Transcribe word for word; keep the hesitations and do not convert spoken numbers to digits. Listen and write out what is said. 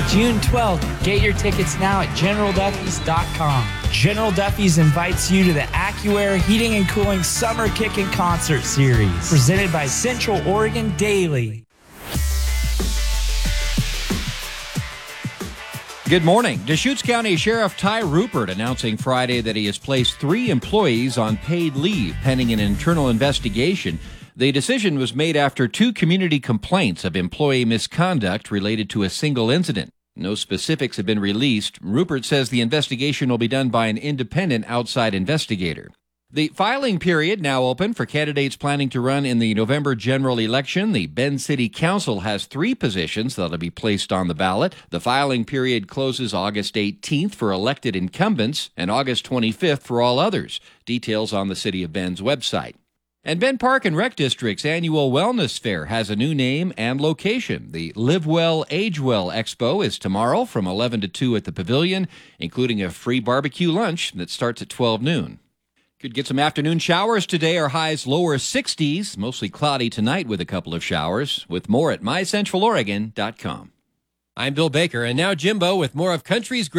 June twelfth. Get your tickets now at general duffys dot com. General Duffy's invites you to the AccuAir Heating and Cooling Summer Kickin' Concert Series, presented by Central Oregon Daily. Good morning. Deschutes County Sheriff Ty Rupert announcing Friday that he has placed three employees on paid leave pending an internal investigation. The decision was made after two community complaints of employee misconduct related to a single incident. No specifics have been released. Rupert says the investigation will be done by an independent outside investigator. The filing period now open for candidates planning to run in the November general election. The Bend City Council has three positions that will be placed on the ballot. The filing period closes August eighteenth for elected incumbents and August twenty-fifth for all others. Details on the City of Bend's website. And Bend Park and Rec District's annual wellness fair has a new name and location. The Live Well, Age Well Expo is tomorrow from eleven to two at the Pavilion, including a free barbecue lunch that starts at twelve noon. Could get some afternoon showers today. Our highs lower sixties, mostly cloudy tonight with a couple of showers. With more at my central oregon dot com. I'm Bill Baker, and now Jimbo with more of Country's great